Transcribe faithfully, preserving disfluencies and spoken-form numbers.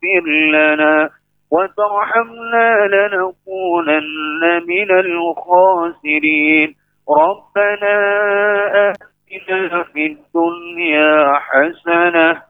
وتغفر لنا وترحمنا لنكونن من الخاسرين. ربنا آتنا في الدنيا حسنة